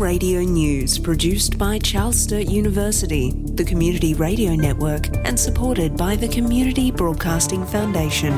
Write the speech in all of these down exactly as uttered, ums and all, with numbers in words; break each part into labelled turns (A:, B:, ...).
A: Radio News, produced by Charles Sturt University, the Community Radio Network, and supported by the Community Broadcasting Foundation.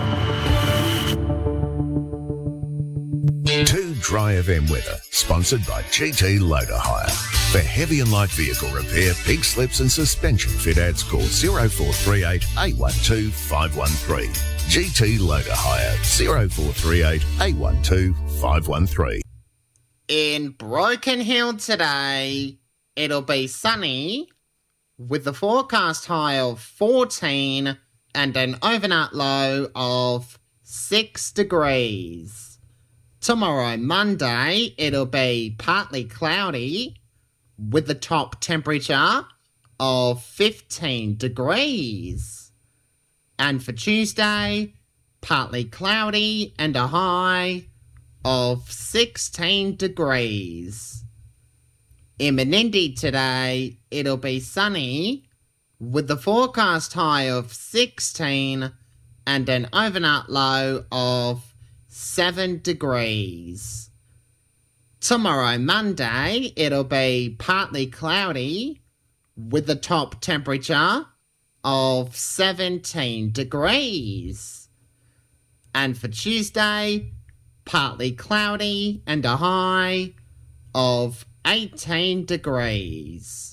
B: Two Dry F M weather, sponsored by G T Loader Hire. For heavy and light vehicle repair, pig slips and suspension fit-outs, call oh four three eight, eight one two, five one three. G T Loader Hire, oh four three eight, eight one two, five one three.
C: In Broken Hill today, it'll be sunny with the forecast high of fourteen and an overnight low of six degrees. Tomorrow, Monday, it'll be partly cloudy with the top temperature of fifteen degrees. And for Tuesday, partly cloudy and a high of sixteen degrees. In Menindee today, it'll be sunny with the forecast high of sixteen and an overnight low of seven degrees. Tomorrow, Monday, it'll be partly cloudy with the top temperature of seventeen degrees. And for Tuesday, partly cloudy and a high of eighteen degrees.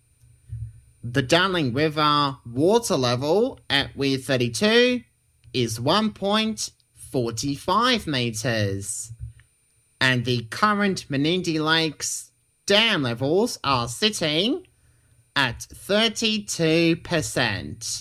C: The Darling River water level at Weir thirty-two is one point four five metres. And the current Menindee Lakes dam levels are sitting at thirty-two percent.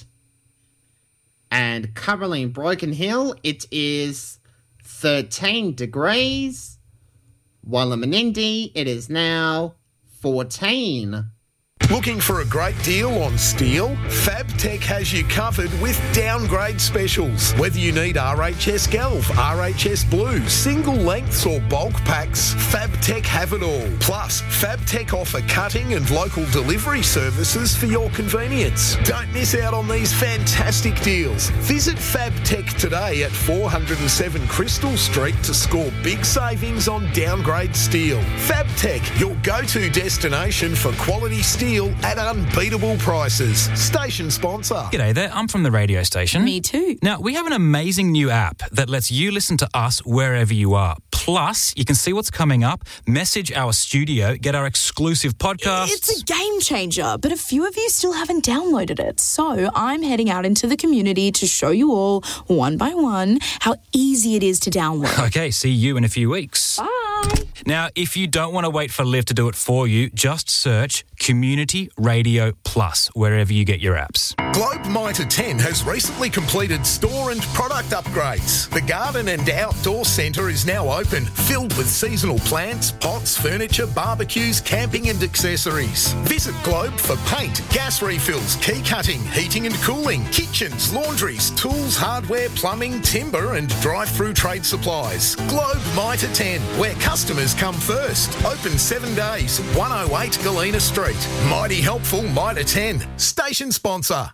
C: And currently in Broken Hill, it is thirteen degrees, while in Menindee, it is now fourteen.
D: Looking for a great deal on steel? FabTech has you covered with downgrade specials. Whether you need R H S Galv, R H S Blue, single lengths or bulk packs, FabTech have it all. Plus, FabTech offer cutting and local delivery services for your convenience. Don't miss out on these fantastic deals. Visit FabTech today at four oh seven Crystal Street to score big savings on downgrade steel. FabTech, your go-to destination for quality steel at unbeatable prices. Station sponsor.
E: G'day there, I'm from the radio station.
F: Me too.
E: Now, we have an amazing new app that lets you listen to us wherever you are. Plus, you can see what's coming up, message our studio, get our exclusive podcasts.
F: It's a game changer, but a few of you still haven't downloaded it. So I'm heading out into the community to show you all, one by one, how easy it is to download.
E: Okay, see you in a few weeks.
F: Bye.
E: Now, if you don't want to wait for Liv to do it for you, just search Community Radio Plus wherever you get your apps.
D: Globe Mitre ten has recently completed store and product upgrades. The garden and outdoor centre is now open, filled with seasonal plants, pots, furniture, barbecues, camping and accessories. Visit Globe for paint, gas refills, key cutting, heating and cooling, kitchens, laundries, tools, hardware, plumbing, timber and drive-through trade supplies. Globe Mitre ten, where customers come first. Open seven days, one oh eight Galena Street. Mighty helpful Mitre ten. Station sponsor.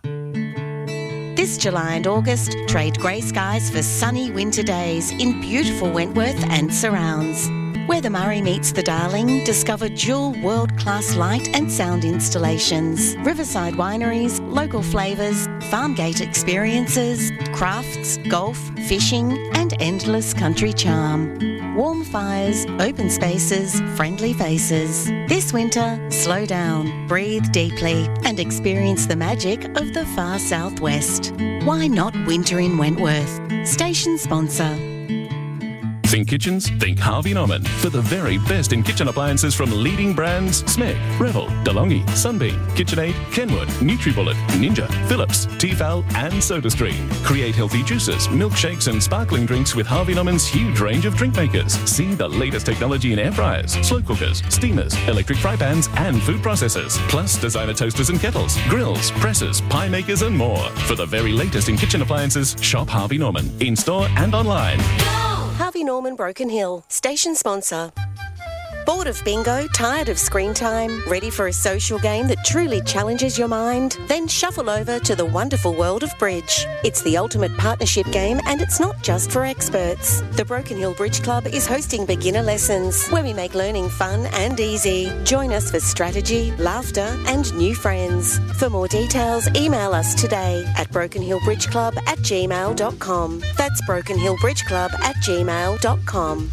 G: This July and August, trade grey skies for sunny winter days in beautiful Wentworth and surrounds. Where the Murray meets the Darling, discover dual world-class light and sound installations, riverside wineries, local flavours, farm gate experiences, crafts, golf, fishing and endless country charm. Warm fires, open spaces, friendly faces. This winter, slow down, breathe deeply and experience the magic of the far southwest. Why not winter in Wentworth? Station sponsor.
H: Think kitchens? Think Harvey Norman. For the very best in kitchen appliances from leading brands Smeg, Revel, DeLonghi, Sunbeam, KitchenAid, Kenwood, NutriBullet, Ninja, Philips, Tefal and SodaStream. Create healthy juices, milkshakes and sparkling drinks with Harvey Norman's huge range of drink makers. See the latest technology in air fryers, slow cookers, steamers, electric fry pans and food processors. Plus designer toasters and kettles, grills, presses, pie makers and more. For the very latest in kitchen appliances, shop Harvey Norman. In store and online.
G: Harvey Norman Broken Hill, station sponsor. Bored of bingo? Tired of screen time? Ready for a social game that truly challenges your mind? Then shuffle over to the wonderful world of bridge. It's the ultimate partnership game, and it's not just for experts. The Broken Hill Bridge Club is hosting beginner lessons where we make learning fun and easy. Join us for strategy, laughter and new friends. For more details, email us today at brokenhillbridgeclub at gmail dot com. That's brokenhillbridgeclub at gmail dot com.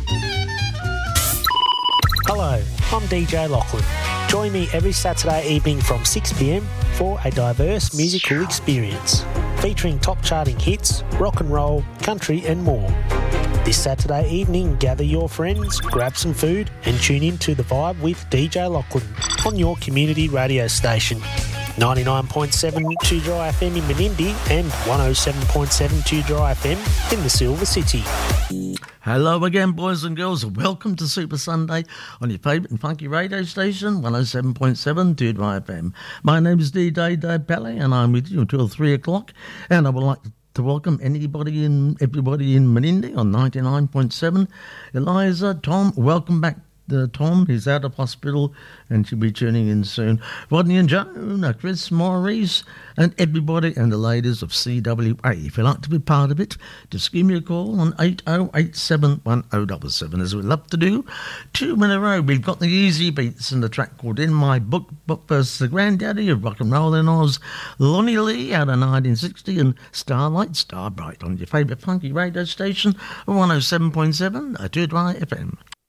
I: Hello, I'm D J Lachlan. Join me every Saturday evening from six p m for a diverse musical experience featuring top charting hits, rock and roll, country and more. This Saturday evening, gather your friends, grab some food and tune in to The Vibe with D J Lachlan on your community radio station. ninety-nine point seven Two Dry F M in Menindee and one oh seven point seven Two Dry F M in the Silver City.
J: Hello again, boys and girls, and welcome to Super Sunday on your favourite and funky radio station, one oh seven point seven Two Dry F M. My name is D J Dave Pally, and I'm with you until three o'clock, and I would like to welcome anybody in, everybody in Menindee on ninety-nine point seven. Eliza, Tom, welcome back. Uh, Tom, he's out of hospital and she'll be tuning in soon. Rodney and Joan, uh, Chris, Maurice, and everybody and the ladies of C W A. If you'd like to be part of it, just give me a call on eight oh eight seven one oh seven seven, as we love to do. Two in a row, we've got the Easy Beats and the track called In My Book, Book versus the Granddaddy of Rock and Roll in Oz, Lonnie Lee out of nineteen sixty, and Starlight Starbright on your favourite funky radio station, one oh seven point seven Two Dry F M.